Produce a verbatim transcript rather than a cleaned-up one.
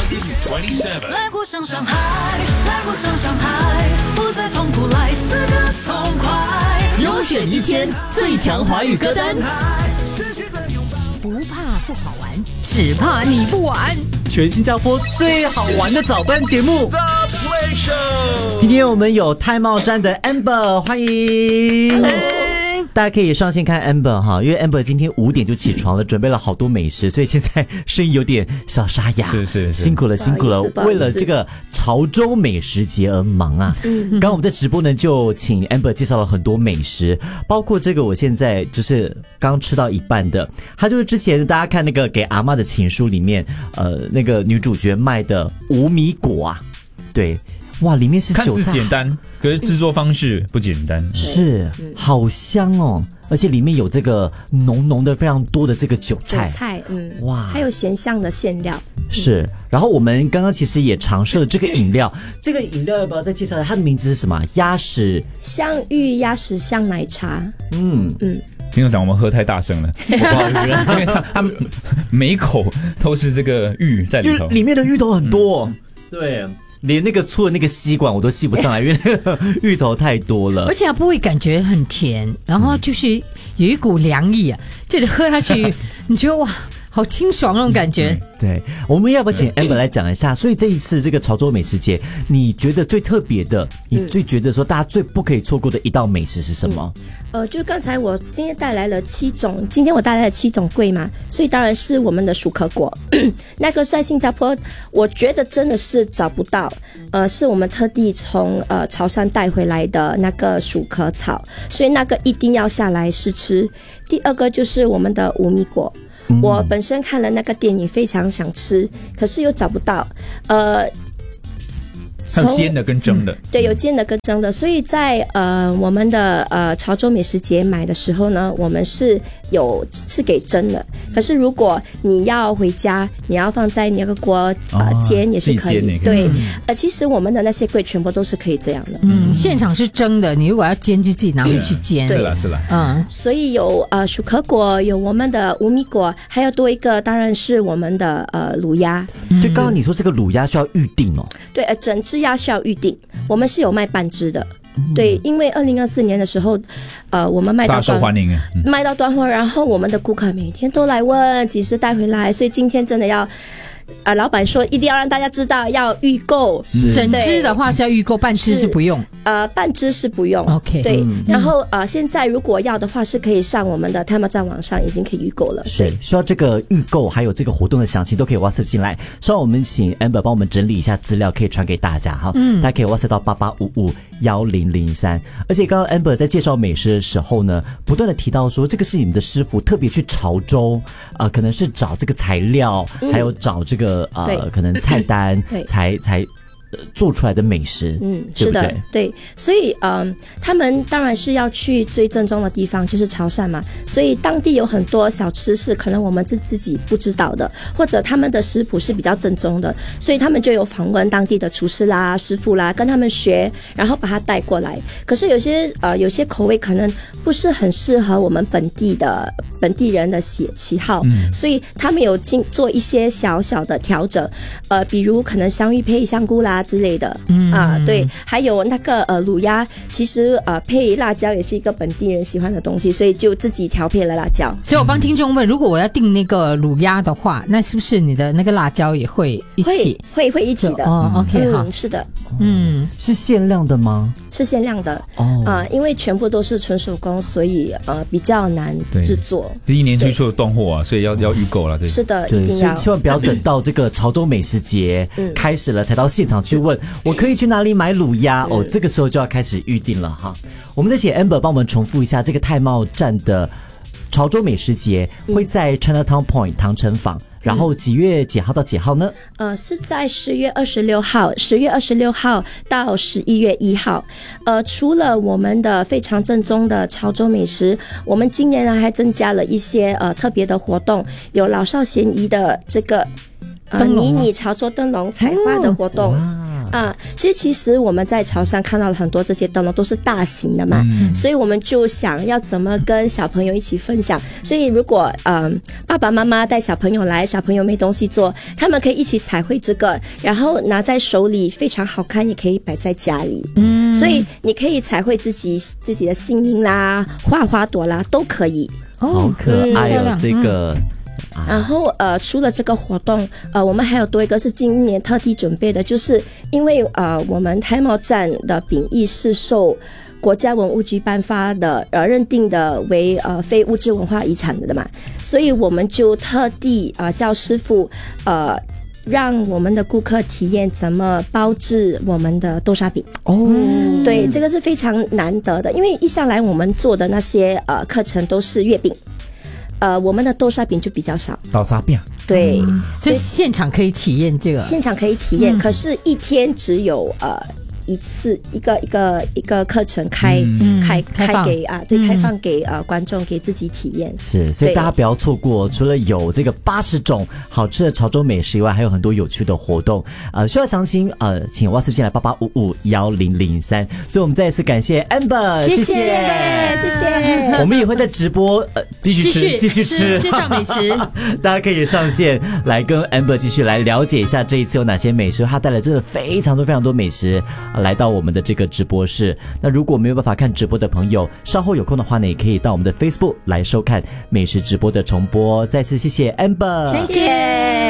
来过上上海，来过上上海，不再痛苦，来四个痛快。 优选一千最强华语歌单， 不怕不好玩，只怕你不玩。 全新加坡最好玩的早班节目 The Play Show。 今天我们有太茂站的 Amber， 欢迎。大家可以上线看 Amber 哈，因为 Amber 今天五点就起床了，准备了好多美食，所以现在声音有点小沙哑， 是是是， 辛苦了辛苦了，为了这个潮州美食节而忙啊。刚刚我们在直播呢，就请 Amber 介绍了很多美食，包括这个我现在就是刚吃到一半的，它就是之前大家看那个给阿嬷的情书里面，呃，那个女主角卖的无米果啊，对。哇，里面是看韭菜， 似简单，可是制作方式不简单。 是，好香哦，而且里面有这个浓浓的、非常多的这个韭菜， 韭菜，嗯， 哇， 还有咸香的馅料。 是。然后我们刚刚其实也尝试了这个饮料，这个饮料要不要再介绍一下？它的名字是什么？鸭屎香芋鸭屎香奶茶。 嗯嗯。 听我讲，我们喝太大声了，不好意思，因为它它每一口都是这个芋在里头， 里面的芋头很多，嗯、对。连那个粗的那个吸管我都吸不上来，因为那个芋头太多了， 而且它不会感觉很甜，然后就是有一股凉意啊，这里喝下去，你觉得哇，好清爽那种感觉。 嗯、对，我们要不要请 Amber 来讲一下？所以这一次这个潮州美食节，你觉得最特别的，你最觉得说大家最不可以错过的一道美食是什么？ 嗯呃，就刚才我今天带来了七种，今天我带来了七种桂嘛，所以当然是我们的薯壳果。那个在新加坡，我觉得真的是找不到，呃，是我们特地从呃潮汕带回来的那个薯壳草，所以那个一定要下来试吃。第二个就是我们的无米果。嗯、我本身看了那个电影，非常想吃，可是又找不到，呃。 还有煎的跟蒸的， 对，有煎的跟蒸的，所以在呃我们的呃潮州美食节买的时候呢，我们是有是给蒸的。可是如果你要回家，你要放在那个锅呃煎也是可以。 哦、 对，呃，其实我们的那些柜全部都是可以这样的。 嗯，现场是蒸的，你如果要煎就自己拿回去煎。 是啦是啦， 嗯， 所以有呃薯壳果，有我们的无米果，还有多一个当然是我们的呃卤鸭。 对，刚刚你说这个卤鸭需要预定哦。 对，呃，整只鸭需要预定，我们是有卖半只的。对，因为二零二四年的时候，呃，我们卖到大受欢迎， 嗯、卖到断货，然后我们的顾客每天都来问几时带回来，所以今天真的要。呃，老板说一定要让大家知道要预购， 整只的话是要预购，半只是不用。 呃，半只是不用。 OK， 对。 嗯、 然后呃，现在如果要的话，是可以上我们的太茂站网上已经可以预购了。 是，需要这个预购还有这个活动的详情都可以 WhatsApp 进来。稍后我们请 Amber 帮我们整理一下资料，可以传给大家哈。嗯，大家可以 WhatsApp 到八八五五一零零三。而且刚刚 Amber 在介绍美食的时候呢，不断的提到说这个是你们的师傅特别去潮州，呃，可能是找这个材料，嗯、还有找这个呃。可能菜单才才做出来的美食，嗯， 是的，对，所以嗯、呃，他们当然是要去最正宗的地方，就是潮汕嘛，所以当地有很多小吃是可能我们自自己不知道的，或者他们的食谱是比较正宗的，所以他们就有访问当地的厨师啦、师傅啦，跟他们学，然后把它带过来。可是有些呃有些口味可能不是很适合我们本地的本地人的喜喜好，嗯、所以他们有进做一些小小的调整，呃，比如可能香芋配香菇啦。之类的，嗯啊，对，还有那个呃卤鸭，其实呃配辣椒也是一个本地人喜欢的东西，所以就自己调配了辣椒。 所以我帮听众问，如果我要订那个卤鸭的话，那是不是你的那个辣椒也会一起？ 会会会一起的。 哦 ，OK 哈、 嗯，是的， 嗯， 是限量的吗？ 是限量的哦，啊、呃，因为全部都是纯手工，所以呃比较难制作。 这一年推出的断货啊，所以要要预购了。对， 是的， 对， 一定要。 所以千万不要等到这个潮州美食节开始了才到现场去问，我可以去哪里买卤鸭？哦，这个时候就要开始预定了哈。我们再请 Amber 帮我们重复一下，这个太茂站的潮州美食节会在 Chinatown Point 唐城坊。然后几月几号到几号呢？ 呃，是在十月二十六号，十月二十六号到十一月一号。呃，除了我们的非常正宗的潮州美食，我们今年呢还增加了一些呃特别的活动，有老少咸宜的这个呃迷你潮州灯笼采花的活动。哦啊，其实其实我们在潮汕看到了很多这些灯笼都是大型的嘛， 嗯所以我们就想要怎么跟小朋友一起分享。所以如果嗯、呃、爸爸妈妈带小朋友来，小朋友没东西做，他们可以一起彩绘这个，然后拿在手里非常好看，也可以摆在家里。嗯，所以你可以彩绘自己自己的姓名啦，画花朵啦，都可以。 好可爱哦，这个。 然后呃，除了这个活动，呃，我们还有多一个是今年特地准备的，就是因为呃，我们太茂站的饼艺是受国家文物局颁发的呃认定的为呃非物质文化遗产的嘛，所以我们就特地呃叫师傅呃。让我们的顾客体验怎么包制我们的豆沙饼哦， 对，这个是非常难得的，因为一向来我们做的那些呃课程都是月饼，呃，我们的豆沙饼就比较少， 豆沙饼， 对， 所以现场可以体验这个。 现场可以体验，可是一天只有呃一次一个一个一个课程开、 嗯开开放开给啊，对，开放给呃观众给自己体验。 是，所以对大家不要错过，除了有这个八十种好吃的潮州美食以外，还有很多有趣的活动。呃，需要详情呃，请 WhatsApp 进来八八五五幺零零三。所以我们再一次感谢 Amber， 谢谢谢谢谢。 我们也会在直播呃继续吃，继续吃， 介绍美食。 大家可以上线来跟 Amber 继续来了解一下这一次有哪些美食，他带来真的非常多非常多美食、呃、来到我们的这个直播室。那如果没有办法看直播的朋友，稍后有空的话呢，也可以到我们的 Facebook 来收看美食直播的重播。再次谢谢 Amber， 谢谢。